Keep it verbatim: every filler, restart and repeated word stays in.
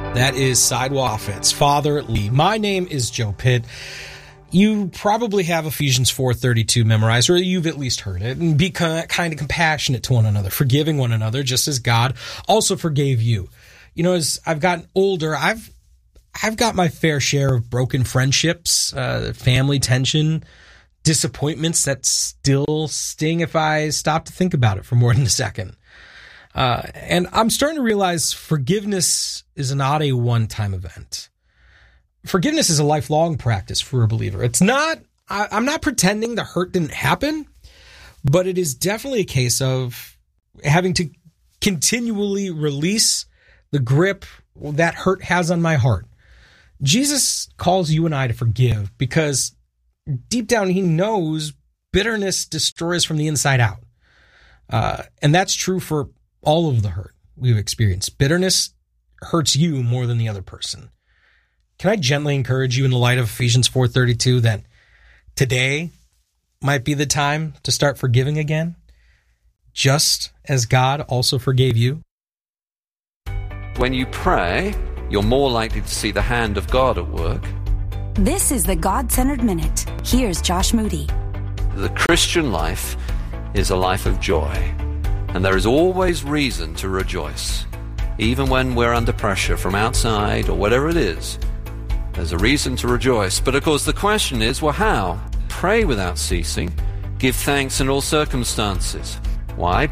That is Sidewalk Offense, Father Lee. My name is Joe Pitt. You probably have Ephesians four thirty-two memorized, or you've at least heard it. And be kind of compassionate to one another, forgiving one another, just as God also forgave you. You know, as I've gotten older, I've I've got my fair share of broken friendships, uh, family tension, disappointments that still sting if I stop to think about it for more than a second. Uh, and I'm starting to realize forgiveness is not a one-time event. Forgiveness is a lifelong practice for a believer. It's not, I, I'm not pretending the hurt didn't happen, but it is definitely a case of having to continually release the grip that hurt has on my heart. Jesus calls you and I to forgive because deep down he knows bitterness destroys from the inside out. Uh, and that's true for all of the hurt we've experienced. Bitterness hurts you more than the other person. Can I gently encourage you in the light of Ephesians four thirty-two that today might be the time to start forgiving again, just as God also forgave you? When you pray, you're more likely to see the hand of God at work. This is the God-Centered Minute. Here's Josh Moody. The Christian life is a life of joy, and there is always reason to rejoice. Even when we're under pressure from outside or whatever it is, there's a reason to rejoice. But of course the question is, well, how? Pray without ceasing. Give thanks in all circumstances. Why?